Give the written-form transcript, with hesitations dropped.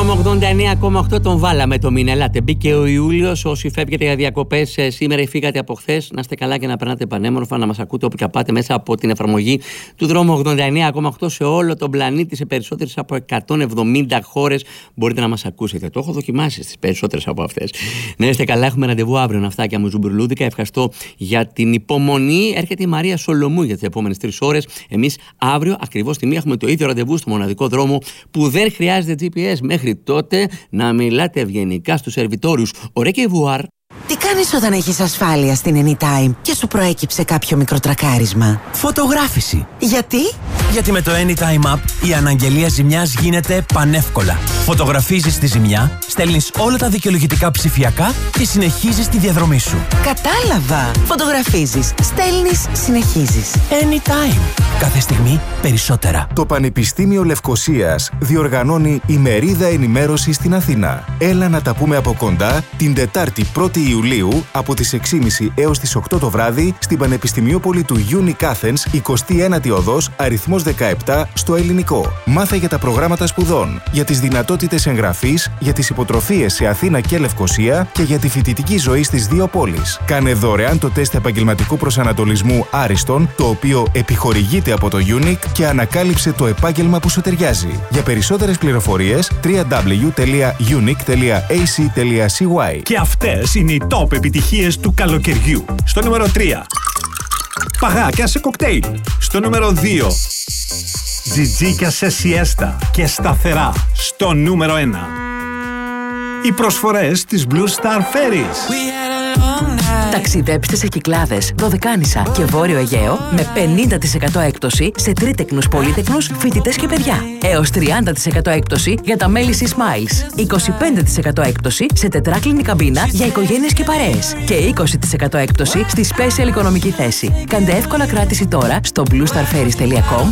δρόμο 89,8 τον βάλαμε το μήνα. Ελάτε, μπήκε ο Ιούλιος. Όσοι φεύγετε για διακοπές σήμερα ή φύγατε από χθες, να είστε καλά και να περνάτε πανέμορφα, να μας ακούτε όπου και πάτε μέσα από την εφαρμογή του δρόμου 89,8 σε όλο τον πλανήτη, σε περισσότερες από 170 χώρες. Μπορείτε να μας ακούσετε. Το έχω δοκιμάσει στις περισσότερες από αυτές. Να είστε καλά, έχουμε ραντεβού αύριο. Ναυτάκια μου ζουμπουρλούδικα. Ευχαριστώ για την υπομονή. Έρχεται η Μαρία Σολομού για τις επόμενες 3 ώρες. Εμείς αύριο ακριβώς τη μία έχουμε το ίδιο ραντεβού στο μοναδικό δρόμο που δεν χρειάζεται GPS. Μέχρι τότε να μιλάτε ευγενικά στους σερβιτόρους. Ωραία και βουάρ. Τι κάνεις όταν έχεις ασφάλεια στην Anytime και σου προέκυψε κάποιο μικρό τρακάρισμα? Φωτογράφηση. Γιατί? Γιατί με το Anytime App η αναγγελία ζημιάς γίνεται πανεύκολα. Φωτογραφίζεις τη ζημιά, στέλνεις όλα τα δικαιολογητικά ψηφιακά και συνεχίζεις τη διαδρομή σου. Κατάλαβα! Φωτογραφίζεις, στέλνεις, συνεχίζεις. Anytime. Κάθε στιγμή περισσότερα. Το Πανεπιστήμιο Λευκωσίας διοργανώνει ημερίδα ενημέρωσης στην Αθήνα. Έλα να τα πούμε από κοντά την Τετάρτη 1η Ιουλίου από τις 6.30 έως τις 8 το βράδυ στην Πανεπιστημιόπολη του Unic Athens, 29η οδός, αριθμός 17 στο Ελληνικό. Μάθε για τα προγράμματα σπουδών, για τις δυνατότητες εγγραφής, για τις υποτροφίες σε Αθήνα και Λευκωσία και για τη φοιτητική ζωή στις δύο πόλεις. Κάνε δωρεάν το τεστ επαγγελματικού προσανατολισμού Άριστον, το οποίο επιχορηγείται από το Unic, και ανακάλυψε το επάγγελμα που σου ταιριάζει. Για περισσότερες πληροφορίες www.unic.ac.cy. Και αυτές είναι οι top επιτυχίες του καλοκαιριού. Στο νούμερο 3. Παγάκια σε κοκτέιλ. Στο νούμερο 2. Τζιτζίκια σε σιέστα και σταθερά. Στο νούμερο 1. Οι προσφορές της Blue Star Ferries. Ταξιδέψτε σε Κυκλάδες, Δωδεκάνησα και Βόρειο Αιγαίο με 50% έκπτωση σε τρίτεκνους, πολύτεκνους, φοιτητές και παιδιά. Έως 30% έκπτωση για τα μέλη Sea Smiles. 25% έκπτωση σε τετράκλινη καμπίνα για οικογένειες και παρέες. Και 20% έκπτωση στη Special Οικονομική θέση. Κάντε εύκολα κράτηση τώρα στο bluestarferries.com